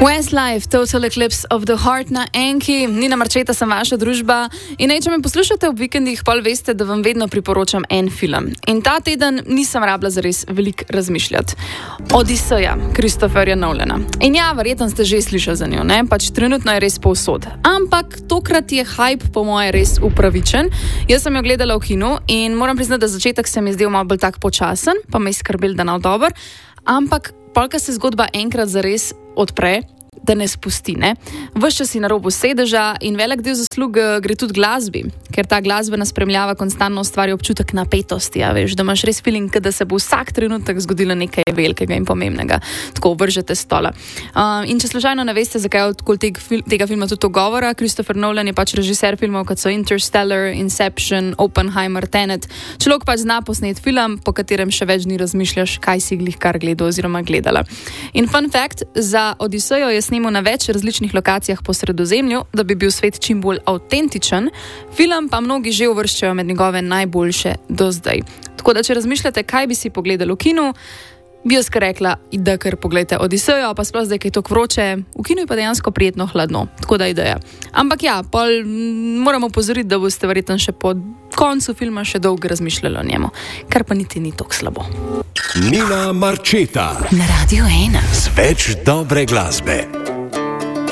Westlife, Total Eclipse of the Heart na Enki. Nina Marčeta sem vaša družba in če me poslušate ob vikendih, pol veste, da vam vedno priporočam en film. In ta teden nisem rabila zares veliko razmišljati. Odiseja Christopherja Nolana. In ja, verjetno ste že slišali za njo, ne? Pač trenutno je res povsod. Ampak tokrat je hype po moje res upravičen. Jaz sem jo gledala v kinu in moram priznati, da začetek se mi je zdel malo bolj tak počasen, pa me je skrbel, da nav dober. Ampak polka se zgodba enkrat zares odpre, da ne spusti, ne? Ves čas si na robu sedeža in velik del zaslug gre tudi glasbi, ker ta glasbena spremljava konstantno ustvarja občutek napetosti, ja, veš, da imaš res feeling, da se bo vsak trenutek zgodilo nekaj velikega in pomembnega. Tako vržete stola. In če slučajno ne veste, zakaj je okoli tega filma tudi to govora, Christopher Nolan je pač režiser filmov, kot so Interstellar, Inception, Oppenheimer, Tenet. Človek pač zna posnet film, po katerem še več dni razmišljaš, kaj si glih kar gledal oziroma gledala. In fun fact, za Odisejo je snemal na več različnih lokacijah po Sredozemlju, da bi bil svet čim bolj avtentičen, film pa mnogi že uvrščajo med njegove najboljše do zdaj. Tako da, če razmišljate, kaj bi si pogledali v kinu, bi jaz kar rekla, da kar pogledajte Odisejo, pa sploh zdaj, kaj je tako vroče, v kinu je pa dejansko prijetno hladno, tako da ideja. Ampak ja, pol moramo opozoriti, da boste verjetno še po koncu filma še dolgo razmišljali o njemu, kar pa niti ni tako slabo. Nina Marčeta na Radio 1 z več dobre glasbe.